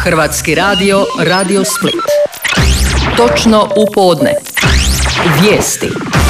Hrvatski radio, Radio Split. Točno u podne. Vijesti.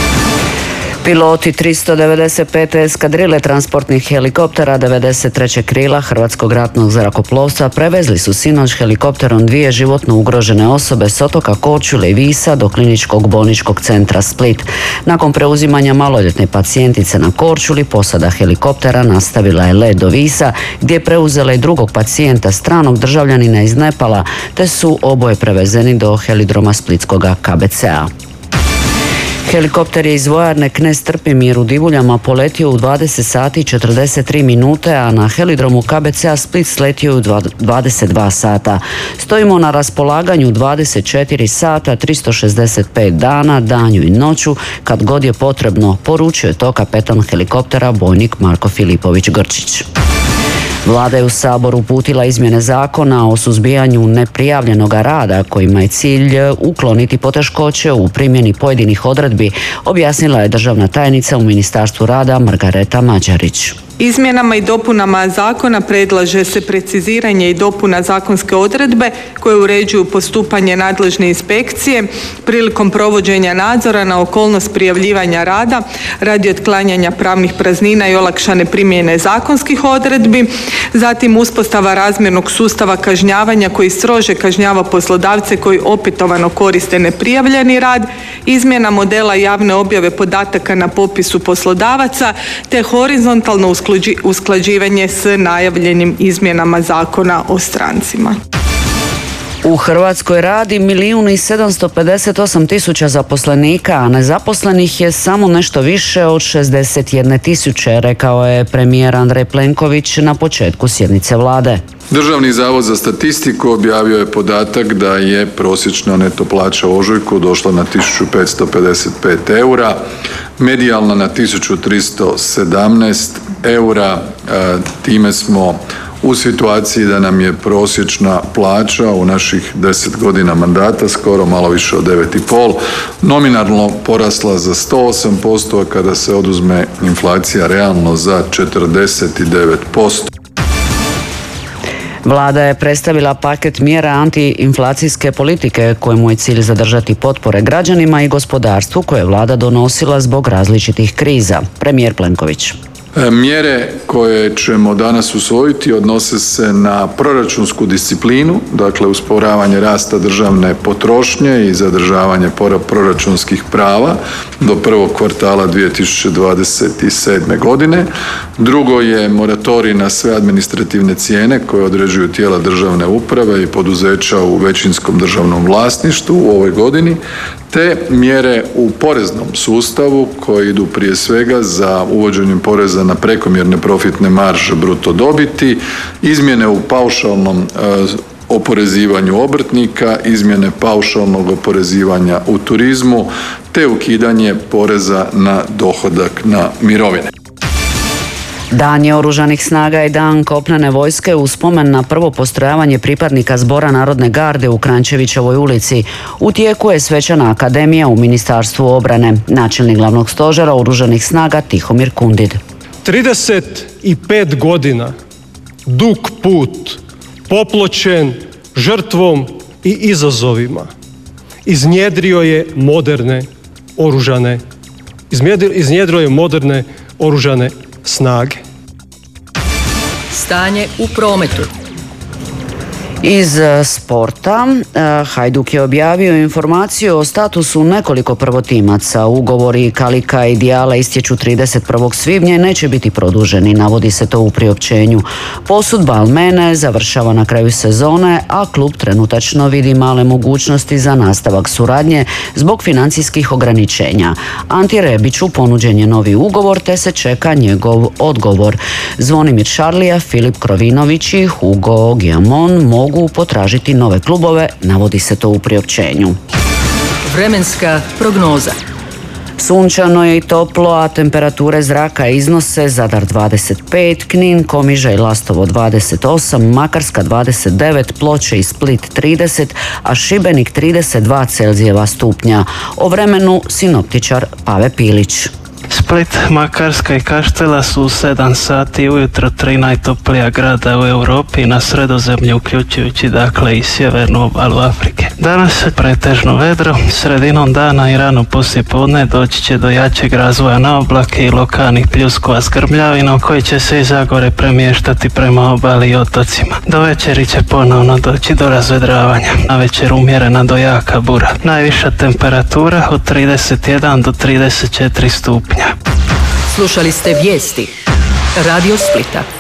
Piloti 395. eskadrile transportnih helikoptera 93. krila Hrvatskog ratnog zrakoplovstva prevezli su sinoć helikopterom 2 životno ugrožene osobe s otoka Korčule i Visa do kliničkog bolničkog centra Split. Nakon preuzimanja maloljetne pacijentice na Korčuli, posada helikoptera nastavila je let do Visa, gdje je preuzela i drugog pacijenta, stranog državljanina iz Nepala, te su oboje prevezeni do helidroma splitskoga KBC-a. Helikopter je iz vojarne Knez Trpimir u Divuljama poletio u 20 sati i 43 minute, a na helidromu KBC-a Split sletio u 22 sata. Stojimo na raspolaganju 24 sata, 365 dana, danju i noću, kad god je potrebno, poručio je to kapetan helikoptera bojnik Marko Filipović Grčić. Vlada je u Saboru uputila izmjene zakona o suzbijanju neprijavljenog rada, kojima je cilj ukloniti poteškoće u primjeni pojedinih odredbi, objasnila je državna tajnica u Ministarstvu rada Margareta Mađarić. Izmjenama i dopunama zakona predlaže se preciziranje i dopuna zakonske odredbe koje uređuju postupanje nadležne inspekcije prilikom provođenja nadzora na okolnost prijavljivanja rada radi otklanjanja pravnih praznina i olakšane primjene zakonskih odredbi, zatim uspostava razmjernog sustava kažnjavanja koji strože kažnjava poslodavce koji opetovano koriste neprijavljeni rad, izmjena modela javne objave podataka na popisu poslodavaca te horizontalno usklađivanje s najavljenim izmjenama Zakona o strancima. U Hrvatskoj radi 1.758.000 zaposlenika, a nezaposlenih je samo nešto više od 61.000, rekao je premijer Andrej Plenković na početku sjednice vlade. Državni zavod za statistiku objavio je podatak da je prosječna neto plaća u ožujku došla na 1.555 eura, medijalna na 1.317 eura. Time smo u situaciji da nam je prosječna plaća u naših 10 godina mandata, skoro malo više od 9,5, nominalno porasla za 108%, a kada se oduzme inflacija realno za 49%. Vlada je predstavila paket mjera antiinflacijske politike kojemu je cilj zadržati potpore građanima i gospodarstvu koje je vlada donosila zbog različitih kriza. Premijer Plenković. Mjere koje ćemo danas usvojiti odnose se na proračunsku disciplinu, dakle usporavanje rasta državne potrošnje i zadržavanje proračunskih prava do prvog kvartala 2027. godine. Drugo je moratorij na sve administrativne cijene koje određuju tijela državne uprave i poduzeća u većinskom državnom vlasništvu u ovoj godini, te mjere u poreznom sustavu koje idu prije svega za uvođenjem poreza na prekomjerne profitne marže bruto dobiti, izmjene u paušalnom oporezivanju obrtnika, izmjene paušalnog oporezivanja u turizmu, te ukidanje poreza na dohodak na mirovine. Dan je Oružanih snaga i Dan kopnene vojske u spomen na prvo postrojavanje pripadnika Zbora Narodne garde u Kranjčevićevoj ulici. U tijeku je svečana akademija u Ministarstvu obrane. Načelnik glavnog stožera Oružanih snaga Tihomir Kundid. 35 godina, dug put, popločen žrtvom i izazovima, iznjedrio je moderne oružane snage. Stanje u prometu. Iz sporta, Hajduk je objavio informaciju o statusu nekoliko prvotimaca. Ugovori Kalika i Dijala istječu 31. svibnja i neće biti produženi, navodi se to u priopćenju. Posudba Almene završava na kraju sezone, a klub trenutačno vidi male mogućnosti za nastavak suradnje zbog financijskih ograničenja. Anti Rebiću ponuđen je novi ugovor, te se čeka njegov odgovor. Zvonimir Šarlija, Filip Krovinović i Hugo Guillamon mogu potražiti nove klubove, navodi se to u priopćenju. Vremenska prognoza. Sunčano je i toplo, a temperature zraka iznose Zadar 25, Knin, Komiža i Lastovo 28, Makarska 29, Ploče i Split 30, a Šibenik 32 Celzijeva stupnja. O vremenu sinoptičar Pave Pilić. Split, Makarska i Kaštela su u 7 sati ujutro 3 najtoplija grada u Europi na Sredozemlju, uključujući dakle i sjevernu obalu Afrike. Danas je pretežno vedro, sredinom dana i rano poslijepodne doći će do jačeg razvoja na oblake i lokalnih pljuskova s grmljavinom koji će se iz Zagore premještati prema obali i otocima. Do večeri će ponovno doći do razvedravanja. Na večer umjerena do jaka bura. Najviša temperatura od 31 do 34 stupnja. Slušali ste vijesti Radio Splita.